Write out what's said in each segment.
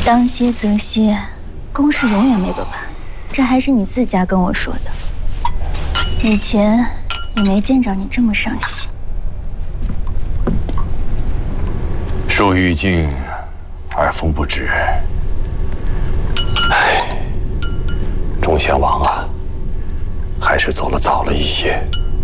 当歇则歇，公事永远没个完。这还是你自家跟我说的，以前也没见着你这么上心。 树欲静而风不止。唉，钟贤王啊，还是走了早了一些。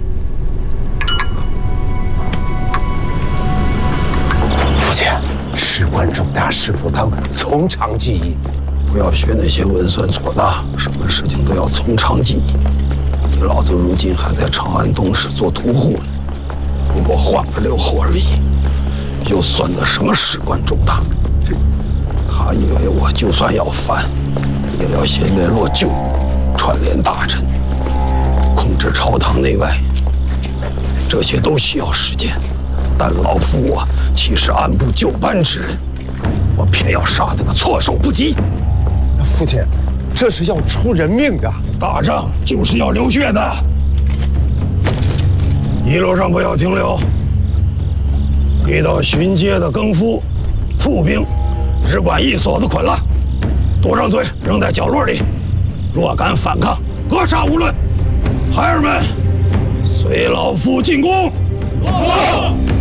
父亲，事关重大，师傅当从长计议。 不要学那些文算错大，什么事情都要从长计议。老子如今还在长安东市做屠户呢，不过换个留后而已，又算得什么事关重大？他以为我就算要反，也要先联络旧，串联大臣，控制朝堂内外，这些都需要时间。但老夫我岂是按部就班之人？我偏要杀得个措手不及。 父亲，这是要出人命的。 打仗就是要流血的。一路上不要停留，遇到巡街的更夫、铺兵，只管一锁子捆了，堵上嘴，扔在角落里。若敢反抗，格杀勿论。孩儿们，随老夫进宫。